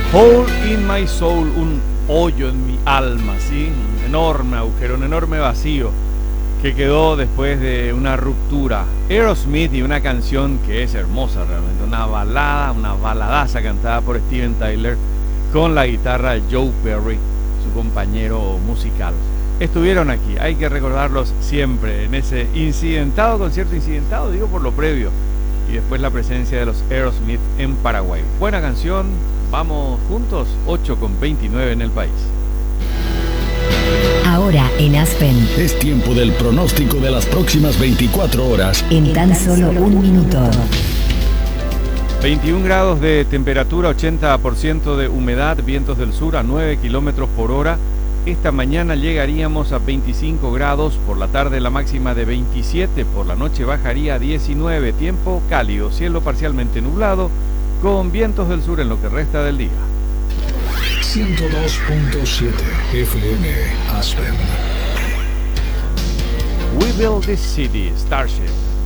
Hole in my soul, un hoyo en mi alma, ¿sí? Un enorme agujero, un enorme vacío que quedó después de una ruptura. Aerosmith, y una canción que es hermosa realmente, una balada, una baladaza cantada por Steven Tyler con la guitarra de Joe Perry, su compañero musical. Estuvieron aquí, hay que recordarlos siempre en ese concierto incidentado, digo por lo previo, y después la presencia de los Aerosmith en Paraguay. Buena canción, vamos juntos, 8:29 en el país. Ahora en Aspen Es tiempo del pronóstico de las próximas 24 horas. en tan solo un minuto. 21 grados de temperatura, 80% de humedad, vientos del sur a 9 kilómetros por hora. Esta mañana llegaríamos a 25 grados, por la tarde la máxima de 27, por la noche bajaría a 19, tiempo cálido, cielo parcialmente nublado, con vientos del sur en lo que resta del día. 102.7 FM Aspen. We Build This City, Starship.